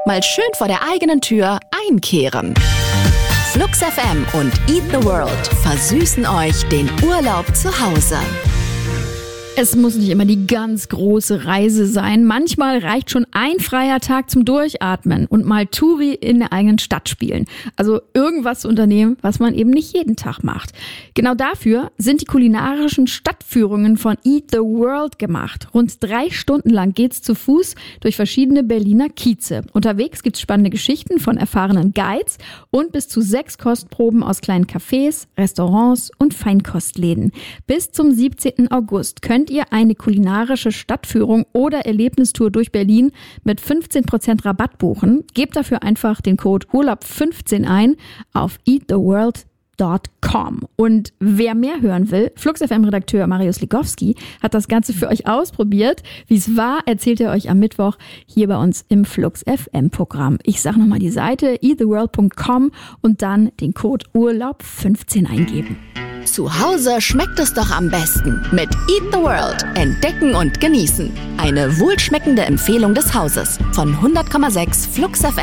mal schön vor der eigenen Tür einkehren. Flux FM und Eat the World versüßen euch den Urlaub zu Hause. Es muss nicht immer die ganz große Reise sein. Manchmal reicht schon ein freier Tag zum Durchatmen und mal Touri in der eigenen Stadt spielen. Also irgendwas zu unternehmen, was man eben nicht jeden Tag macht. Genau dafür sind die kulinarischen Stadtführungen von Eat the World gemacht. Rund 3 Stunden lang geht's zu Fuß durch verschiedene Berliner Kieze. Unterwegs gibt's spannende Geschichten von erfahrenen Guides und bis zu 6 Kostproben aus kleinen Cafés, Restaurants und Feinkostläden. Bis zum 17. August könnt ihr eine kulinarische Stadtführung oder Erlebnistour durch Berlin mit 15% Rabatt buchen. Gebt dafür einfach den Code URLAUB15 ein auf eattheworld.com. Und wer mehr hören will, Flux FM-Redakteur Marius Ligowski hat das Ganze für euch ausprobiert. Wie es war, erzählt er euch am Mittwoch hier bei uns im Flux FM-Programm. Ich sage nochmal die Seite eattheworld.com und dann den Code URLAUB15 eingeben. Zu Hause schmeckt es doch am besten mit Eat the World. Entdecken und genießen. Eine wohlschmeckende Empfehlung des Hauses von 100,6 Flux FM.